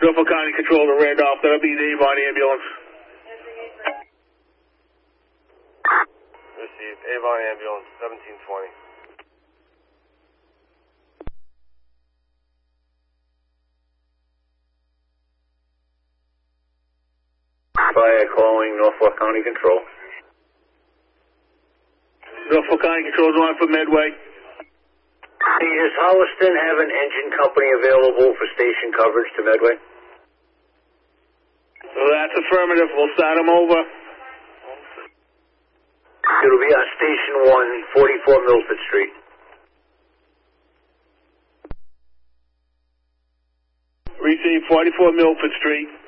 Norfolk County Control to Randolph. That'll be the Avon ambulance. Received. Avon ambulance, 1720. Fire calling Norfolk County Control. Norfolk County Control is on for Medway. Hey, does Holliston have an engine company available for station coverage to Medway? Well, that's affirmative. We'll start them over. It'll be on Station 1, 44 Milford Street. Receive 44 Milford Street.